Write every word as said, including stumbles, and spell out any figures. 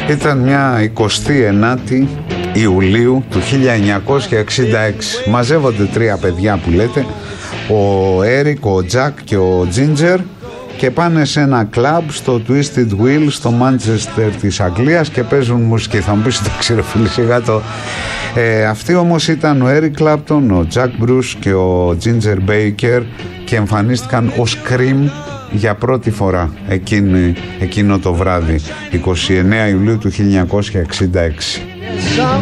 Ήταν μια εικοστή ενάτη Ιουλίου του χίλια εννιακόσια εξήντα έξι. Μαζεύονται τρία παιδιά που λέτε, ο Έρικ, ο Τζακ και ο Τζίντζερ, και πάνε σε ένα κλαμπ στο Twisted Wheel στο Μάντσεστερ της Αγγλίας και παίζουν μουσική. Θα μου πεις το ξέρω φίλοι σιγά το... Ε, αυτοί όμως ήταν ο Έρικ Κλάπτον, ο Τζακ Μπρους και ο Τζίντζερ Μπέικερ και εμφανίστηκαν ως Cream για πρώτη φορά εκείνη, εκείνο το βράδυ, εικοστή ενάτη Ιουλίου του χίλια εννιακόσια εξήντα έξι.